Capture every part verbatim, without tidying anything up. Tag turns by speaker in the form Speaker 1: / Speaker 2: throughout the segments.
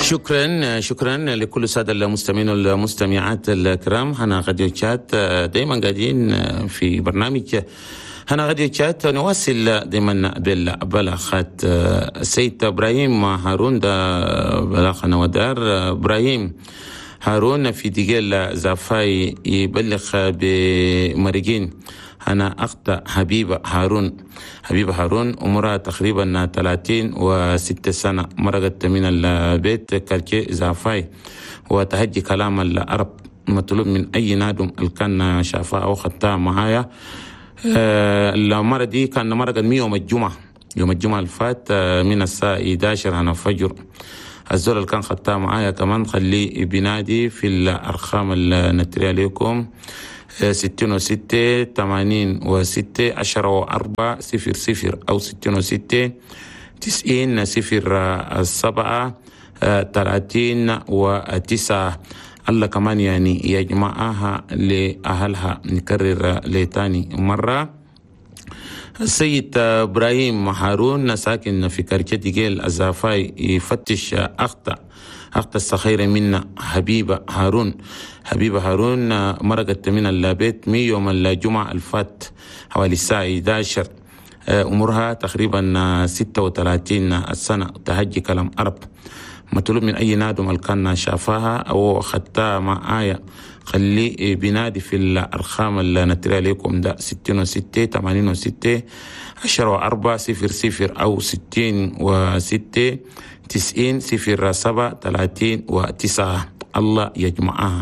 Speaker 1: شكرا شكرا لكل الساده المستمعين والمستمعات الكرام. هنا غاديو تشات دائما قاعدين في برنامج هنا غاديو تشات نواصل دائما بالبلاغات. السيد ابراهيم هارون ده بلاغ نودار ابراهيم هارون في ديجيل زافاي يبلغ بمريجين أنا أخت حبيبة هارون حبيبة هارون عمرها تقريبا ثلاثين وستة سنة، مرقت من البيت كالكي زافاي وتهجي كلام العرب. مطلوب من أي نادم اللي كان شافها أو خدتها معايا. المرة دي كان مرقت من يوم الجمعة يوم الجمعة الفات من الساعة إحدى عشرة عن الفجر. الزول اللي كان خدتها معايا كمان خليه بنادي في الأرقام اللي نتريها لكم ستين وستة ثمانين وستة عشرة وأربعة صفر صفر أو ستين وستة تسعين صفر سبعة ثلاثين وتسعة. الله كمان يعني يجمعها لأهلها. نكرر لتاني مرة. السيد إبراهيم هارون ساكن في كاركة ديجيل الزافاي يفتش أخته أخت الصغيرة منا حبيبة هارون حبيبة هارون مرقت من البيت من يوم الجمعة الفات حوالي الساعة إحدى عشرة. عمرها تقريبا ستة وثلاثين سنة، تهجي كلام عرب. مطلوب من أي نادم اللي كان شافاها أو خدتها مع آية خلي بنادي في الأرقام اللي نتريها لكم ده ستين وستة ثمانين وستة عشرة وأربعة صفر صفر أو ستين وستة تسعين صفر سبعة ثلاثين وتسعة. الله يجمعها.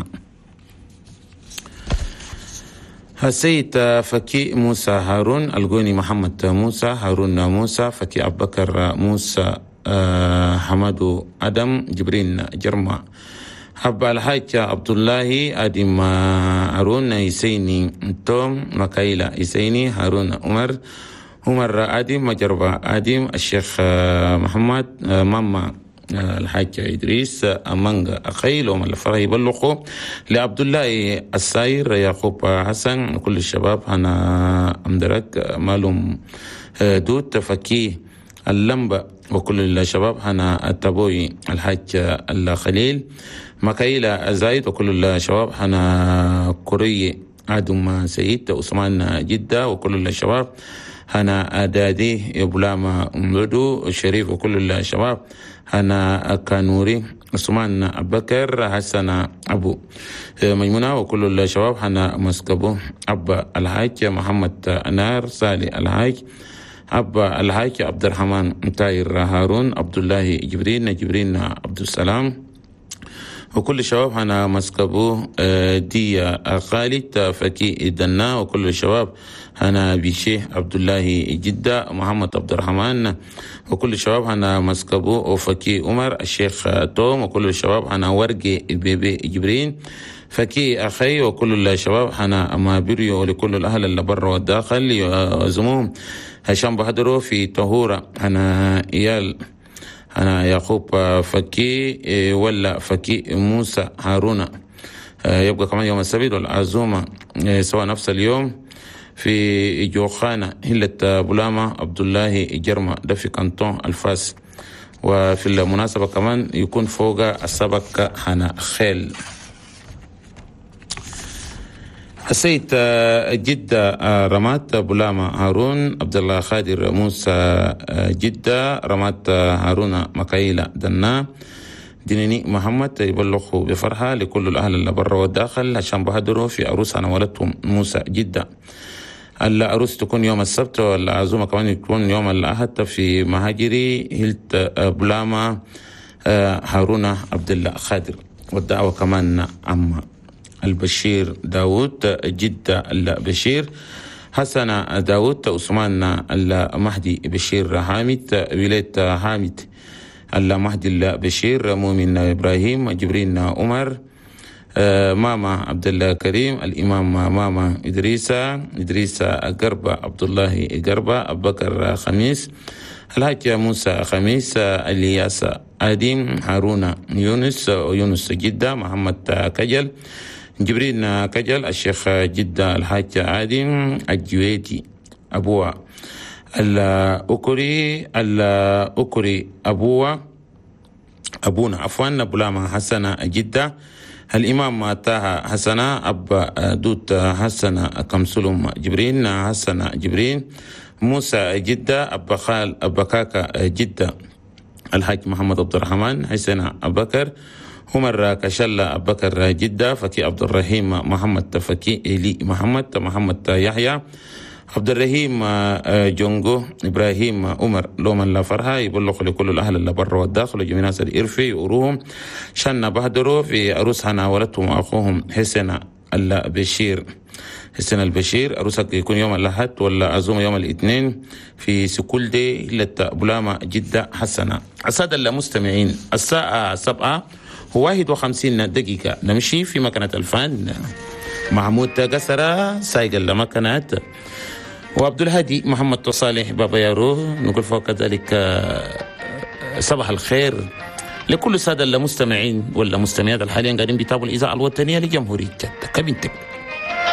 Speaker 1: السيد فكي موسى هارون القوني محمد موسى هارون موسى فكي أبو بكر موسى أه حمادو أدم جبرين جرما أبا الحاج عبد الله أدم هارون يسيني توم مكايلا يسيني هارون عمر عمر أدم مجربة أدم الشيخ محمد ماما الحاج إدريس أمانغ أخيل ومن الفرح يبلغوا لعبد الله الساير يعقوب حسن كل الشباب. أنا أمدرك مالهم دوت فكي اللمبة وكل الشباب. أنا التبوي الحاج الخليل مكايلة زايد وكل الشباب. أنا كوري عدم سيد عثمان جدة وكل الشباب. أنا أدادي بولاما أمدو شريف وكل الشباب. أنا كانوري عثمان أبو بكر حسن أبو ميمونة وكل الشباب. أنا مسكبو أبا الحاج محمد نار صالح الحاج أبا الحاج عبد الرحمن تاير هارون عبد الله جبرين جبرين عبد السلام وكل الشباب. أنا مسكبو دي خالد فكي دنا وكل الشباب. أنا بشيخ عبد الله جدة محمد عبد الرحمن وكل الشباب. أنا مسكبو وفكي عمر الشيخ توم وكل الشباب. أنا ورقي بيبي جبرين فكي أخي وكل الشباب. أنا أما بريو لكل الأهل اللي برا والداخل يعزموهم هشام بهدرو في طهورة. أنا إيال أنا يعقوب فكي ولا فكي موسى هارون يبقى كمان يوم السبت والعزومة سواء نفس اليوم في جوخانة هلة بولامة عبد الله جرمة ده في كانتون الفاس. وفي المناسبة كمان يكون فوق السبك هنا خيل. السيد جدة رمات بولامة هارون عبد الله خادر موسى جدة رمات هارون مكايلة دنا دينيني محمد يبلغوا بفرحة لكل الأهل اللي برا والداخل عشان بهدروا في عروس أنا ولدتهم موسى جدة. العروس تكون يوم السبت والعزومة كمان يكون يوم الأحد في مهاجري هلت بولامة هارون عبد الله خادر. والدعوة كمان عم البشير داود جدة البشير حسن داود عثمان المهدي بشير حامد ولاية حامد المهدي البشير مؤمن إبراهيم جبرين عمر ماما عبد الله كريم الإمام ماما إدريسة إدريسة قربة عبد الله قربة أبو بكر خميس الحاج موسى خميس الياس آدم هارون يونس يونس جدة محمد كجل جبرين كجل الشيخ جدة الحاج آدم الجويدي أبوه الأكري الأكري أبوه أبونا عفوا بلامة حسنة جدة، الإمام طه حسنة، أبا دوت حسنة كمسلم جبرين حسنة جبرين، موسى جدة، أبا خال أبا كاكا جدة، الحاج محمد عبد الرحمن، حسين أبو بكر، عمر كشلة أبو بكر جدة، فكي عبد الرحيم محمد، فكي إلي محمد محمد يحيى، عبد الرحيم جونجو، إبراهيم عمر لومن لا فرها، يبلغ لكل الأهل اللي برا والداخل وجميع الناس الإرفي يقروهم شن بهدروا في عروس ولدتهم وأخوهم حسين البشير. حسين البشير عروسك يكون يوم الأحد ولا أزوم يوم الاثنين في سكولدي إلا بلامة جدة حسنة. السادة المستمعين، الساعة سبعة وواحد وخمسين دقيقة، نمشي في مكنة الفن. محمود قسرة سايق المكنات، وعبد الهادي محمد صالح بابا يارو. نقول فوق كذلك صباح الخير لكل السادة المستمعين والمستمعات الحاليين قاعدين بيتابعوا الإذاعة الوطنية لجمهورية جدة كبنتك.